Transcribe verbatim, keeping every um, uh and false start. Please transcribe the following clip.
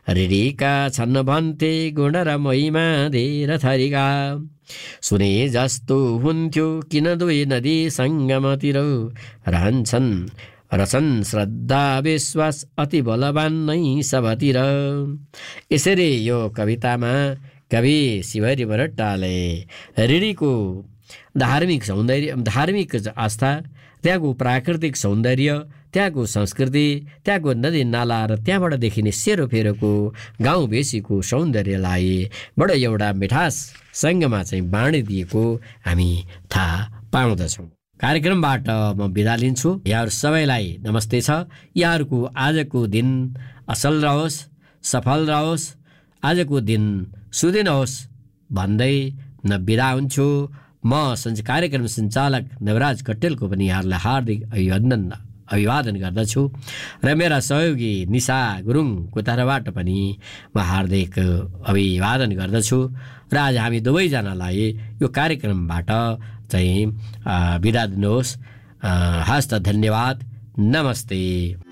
ऋषिका छन् भन्थे गुण र महिमा धेर थरीका। सुने जस्तो हुन्थ्यो किन दुई नदी सङ्गमतिर रहन्छन् रछन् श्रद्धा विश्वास अति बलवान नै सबतिर। यसरी यो कवितामा कवि शिवहरि बरट्टाले ऋषिको धार्मिक सौन्दर्य धार्मिक आस्था, त्यहाँको प्राकृतिक सौन्दर्य, त्यहाँको संस्कृति, त्यहाँको नदी नाला र त्यहाँबाट देखिने सेरोफेरोको गाउँ बेसीको सौन्दर्यलाई बडो एउटा मिठाससँगमा चाहिँ बाँडिदिएको हामी थाहा पाउँदछौँ। कार्यक्रमबाट म बिदा लिन्छु। यहाँहरू सबैलाई नमस्ते छ। यहाँहरूको आजको दिन असल रहोस्, सफल रहोस्, आजको दिन सुदिन होस् भन्दै न बिदा हुन्छु। म सञ्च कार्यक्रम सञ्चालक नवराज कट्टेलको पनि यहाँहरूलाई हार्दिक अभिवादन अभिवादन गर्दछु र मेरा सहयोगी निशा गुरुङको तर्फबाट पनि म हार्दिक अभिवादन गर्दछु र आज हामी दुवैजनालाई यो कार्यक्रमबाट चाहिँ बिदा दिनुहोस्। हस्त धन्यवाद, नमस्ते।